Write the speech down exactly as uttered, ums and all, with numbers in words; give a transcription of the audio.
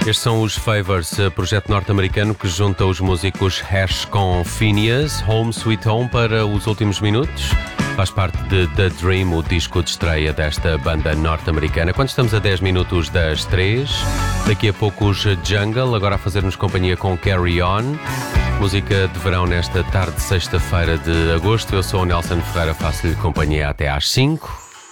Estes são os Favours, projeto norte-americano que junta os músicos Hash com Phineas, Home Sweet Home para os últimos minutos. Faz parte de The Dream, o disco de estreia desta banda norte-americana. Quando estamos a dez minutos das três, daqui a pouco os Jungle, agora a fazer-nos companhia com Carry On. Música de verão nesta tarde de sexta-feira de agosto. Eu sou o Nelson Ferreira, faço-lhe companhia até às cinco.